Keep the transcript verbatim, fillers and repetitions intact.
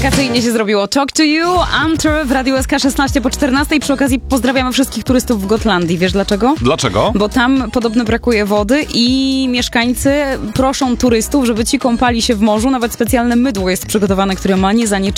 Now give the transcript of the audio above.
wakacyjnie się zrobiło. Talk to you, Antr w Radiu S K szesnaście po czternastej. Przy okazji pozdrawiamy wszystkich turystów w Gotlandii. Wiesz dlaczego? Dlaczego? Bo tam podobno brakuje wody i mieszkańcy proszą turystów, żeby ci kąpali się w morzu. Nawet specjalne mydło jest przygotowane, które ma nie zanieczyszczać